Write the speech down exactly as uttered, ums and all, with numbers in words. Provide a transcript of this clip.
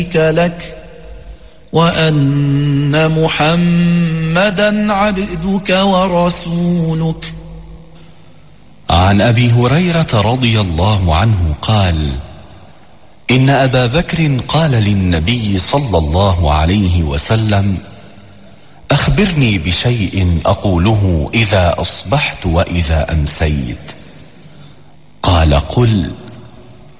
لك وأن محمدا عبدك ورسولك. عن أبي هريرة رضي الله عنه قال: إن أبا بكر قال للنبي صلى الله عليه وسلم: أخبرني بشيء أقوله إذا أصبحت وإذا أمسيت. قال: قل: